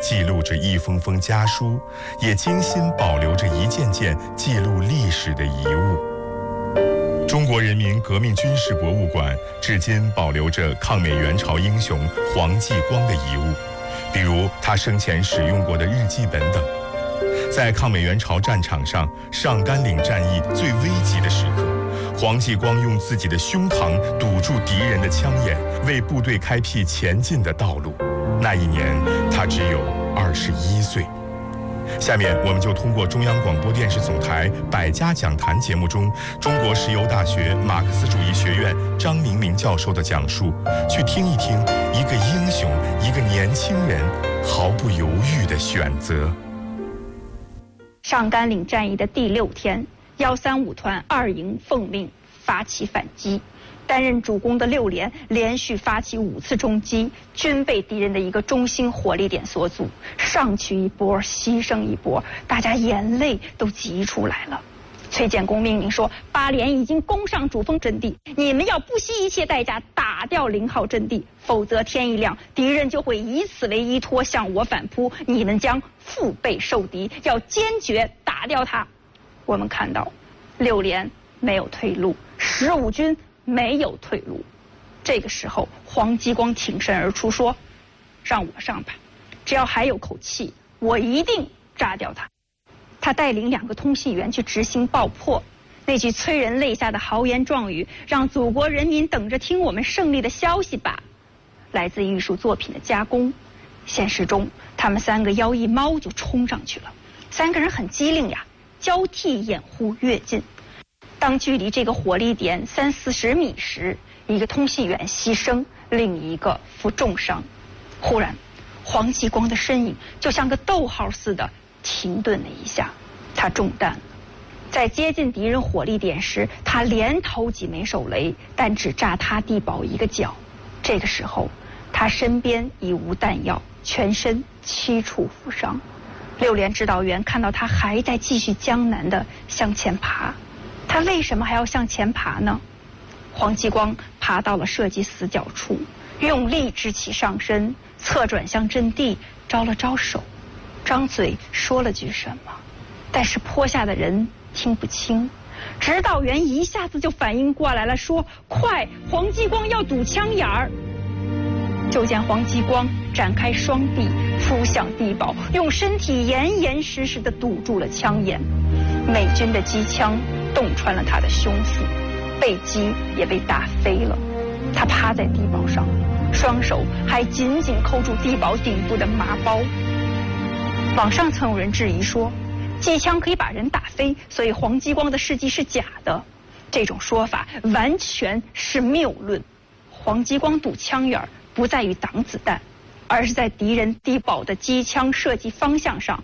记录着一封封家书，也精心保留着一件件记录历史的遗物。中国人民革命军事博物馆至今保留着抗美援朝英雄黄继光的遗物，比如他生前使用过的日记本等。在抗美援朝战场上，上甘岭战役最危急的时刻，黄继光用自己的胸膛堵住敌人的枪眼，为部队开辟前进的道路。那一年，他只有21岁。下面我们就通过中央广播电视总台百家讲坛节目中，中国石油大学马克思主义学院张明明教授的讲述，去听一听一个英雄，一个年轻人毫不犹豫的选择。 上甘岭战役的第6天，135团2营奉命发起反击，担任主攻的6连连续发起5次重击，均被敌人的一个中心火力点所阻，上去一波，牺牲一波，大家眼泪都急出来了。崔建功命令说，8连已经攻上主峰阵地，你们要不惜一切代价打掉0号阵地，否则天一亮，敌人就会以此为依托向我反扑，你们将腹背受敌，要坚决打掉它。我们看到6连没有退路，15军没有退路。这个时候，黄继光挺身而出说：“让我上吧，只要还有口气，我一定炸掉它。”他带领2个通信员去执行爆破，那句催人泪下的豪言壮语，让祖国人民等着听我们胜利的消息吧。来自艺术作品的加工，现实中他们3个腰一猫就冲上去了，3个人很机灵呀，交替掩护跃进。当距离这个火力点30-40米时，一个通信员牺牲，另一个负重伤。忽然，黄继光的身影就像个逗号似的停顿了一下，他中弹了。在接近敌人火力点时，他连投几枚手雷，但只炸塌地堡1个角。这个时候，他身边已无弹药，全身7处负伤。6连指导员看到他还在继续艰难地向前爬，他为什么还要向前爬呢？黄继光爬到了射击死角处，用力支起上身，侧转向阵地，招了招手，张嘴说了句什么，但是坡下的人听不清。指导员一下子就反应过来了，说：“快，黄继光要堵枪眼儿！”就见黄继光展开双臂扑向地堡，用身体严严实实地堵住了枪眼。美军的机枪洞穿了他的胸腹，背脊也被打飞了。他趴在地堡上，双手还紧紧扣住地堡顶部的麻包。网上曾有人质疑说，机枪可以把人打飞，所以黄继光的事迹是假的。这种说法完全是谬论。黄继光堵枪眼不在于挡子弹，而是在敌人地堡的机枪射击方向上